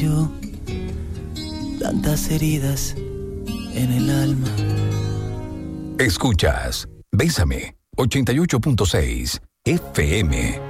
yo, tantas heridas en el alma. Escuchas Bésame 88.6 FM.